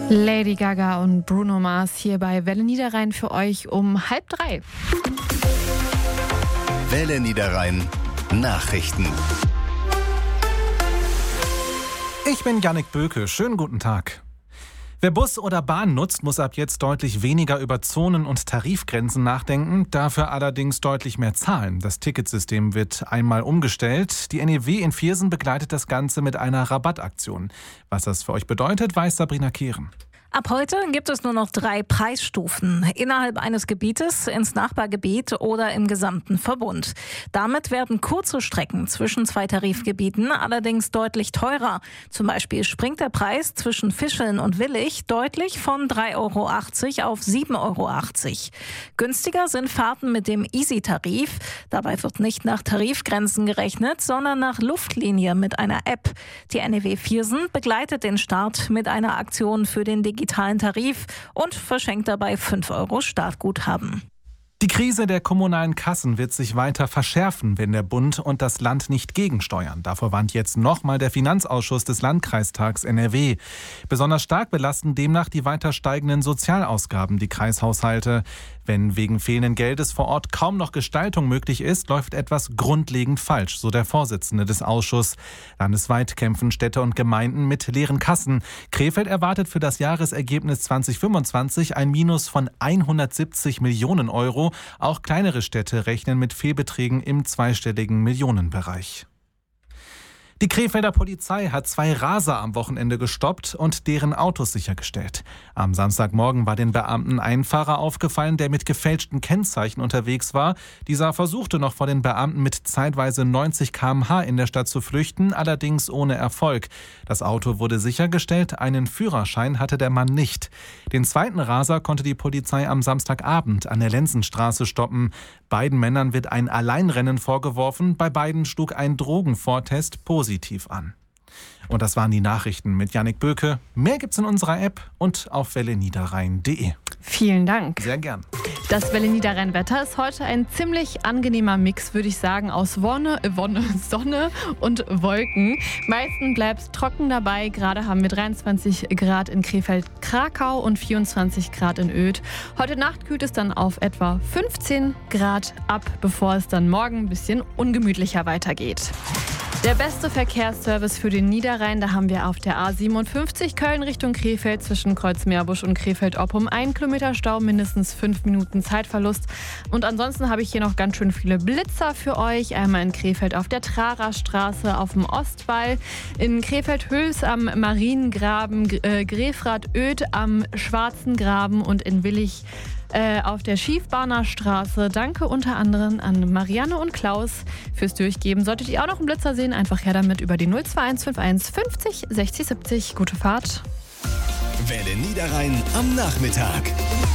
Lady Gaga und Bruno Mars hier bei Welle Niederrhein für euch um 2:30. Welle Niederrhein Nachrichten. Ich bin Jannik Böke. Schönen guten Tag. Wer Bus oder Bahn nutzt, muss ab jetzt deutlich weniger über Zonen und Tarifgrenzen nachdenken, dafür allerdings deutlich mehr zahlen. Das Ticketsystem wird einmal umgestellt. Die NEW in Viersen begleitet das Ganze mit einer Rabattaktion. Was das für euch bedeutet, weiß Sabrina Kehren. Ab heute gibt es nur noch 3 Preisstufen innerhalb eines Gebietes, ins Nachbargebiet oder im gesamten Verbund. Damit werden kurze Strecken zwischen 2 Tarifgebieten allerdings deutlich teurer. Zum Beispiel springt der Preis zwischen Fischeln und Willich deutlich von 3,80 € auf 7,80 €. Günstiger sind Fahrten mit dem Easy-Tarif. Dabei wird nicht nach Tarifgrenzen gerechnet, sondern nach Luftlinie mit einer App. Die NEW Viersen begleitet den Start mit einer Aktion für den digitalen Tarif und verschenkt dabei 5 € Startguthaben. Die Krise der kommunalen Kassen wird sich weiter verschärfen, wenn der Bund und das Land nicht gegensteuern. Davor warnt jetzt nochmal der Finanzausschuss des Landkreistags NRW. Besonders stark belasten demnach die weiter steigenden Sozialausgaben die Kreishaushalte. Wenn wegen fehlenden Geldes vor Ort kaum noch Gestaltung möglich ist, läuft etwas grundlegend falsch, so der Vorsitzende des Ausschusses. Landesweit kämpfen Städte und Gemeinden mit leeren Kassen. Krefeld erwartet für das Jahresergebnis 2025 ein Minus von 170 Millionen €. Auch kleinere Städte rechnen mit Fehlbeträgen im zweistelligen Millionenbereich. Die Krefelder Polizei hat 2 Raser am Wochenende gestoppt und deren Autos sichergestellt. Am Samstagmorgen war den Beamten ein Fahrer aufgefallen, der mit gefälschten Kennzeichen unterwegs war. Dieser versuchte noch vor den Beamten mit zeitweise 90 km/h in der Stadt zu flüchten, allerdings ohne Erfolg. Das Auto wurde sichergestellt, einen Führerschein hatte der Mann nicht. Den zweiten Raser konnte die Polizei am Samstagabend an der Lenzenstraße stoppen. Beiden Männern wird ein Alleinrennen vorgeworfen. Bei beiden schlug ein Drogenvortest positiv an. Und das waren die Nachrichten mit Jannik Böke. Mehr gibt's in unserer App und auf welleniederrhein.de. Vielen Dank. Sehr gern. Das Welle Niederrhein-Wetter ist heute ein ziemlich angenehmer Mix, würde ich sagen, aus Sonne und Wolken. Meistens bleibt es trocken dabei. Gerade haben wir 23 Grad in Krefeld-Krakau und 24 Grad in Oedt. Heute Nacht kühlt es dann auf etwa 15 Grad ab, bevor es dann morgen ein bisschen ungemütlicher weitergeht. Der beste Verkehrsservice für den Niederrhein, da haben wir auf der A57 Köln Richtung Krefeld zwischen Kreuzmeerbusch und Krefeld-Oppum 1 Kilometer Stau, mindestens 5 Minuten Zeitverlust. Und ansonsten habe ich hier noch ganz schön viele Blitzer für euch. Einmal in Krefeld auf der Trarerstraße, auf dem Ostwall, in Krefeld-Hüls am Mariengraben, Grefrath-Oedt am Schwarzen Graben und in Willich auf der Schiefbahner Straße. Danke unter anderem an Marianne und Klaus fürs Durchgeben. Solltet ihr auch noch einen Blitzer sehen, einfach her damit über die 02151 50 60 70. Gute Fahrt. Welle Niederrhein am Nachmittag.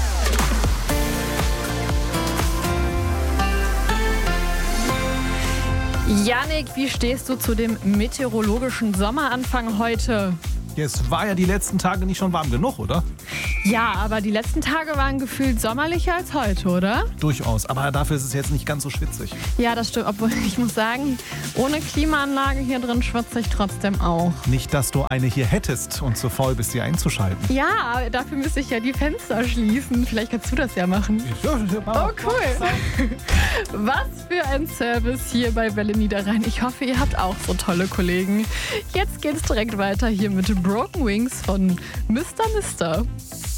Jannik, wie stehst du zu dem meteorologischen Sommeranfang heute? Es war ja die letzten Tage nicht schon warm genug, oder? Ja, aber die letzten Tage waren gefühlt sommerlicher als heute, oder? Durchaus, aber dafür ist es jetzt nicht ganz so schwitzig. Ja, das stimmt. Obwohl, ich muss sagen, ohne Klimaanlage hier drin schwitze ich trotzdem auch. Nicht, dass du eine hier hättest und zu faul bist, sie einzuschalten. Ja, dafür müsste ich ja die Fenster schließen. Vielleicht kannst du das ja machen. Oh, cool. Was für ein Service hier bei Welle Niederrhein. Ich hoffe, ihr habt auch so tolle Kollegen. Jetzt geht's direkt weiter hier mit Broken Wings von Mr. Mister.